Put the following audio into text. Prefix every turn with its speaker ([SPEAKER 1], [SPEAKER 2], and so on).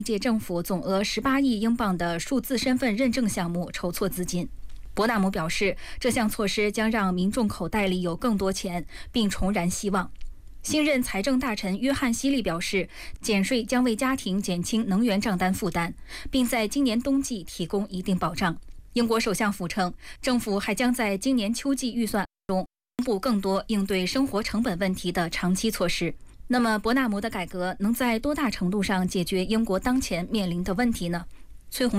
[SPEAKER 1] 届政府总额18亿英镑的数字身份认证项目筹措资金。伯纳姆表示，这项措施将让民众口袋里有更多钱，并重燃希望。新任财政大臣约翰·希利表示，减税将为家庭减轻能源账单负担，并在今年冬季提供一定保障。英国首相府称，政府还将在今年秋季预算中公布更多应对生活成本问题的长期措施。那么，伯纳姆的改革能在多大程度上解决英国当前面临的问题呢？崔红。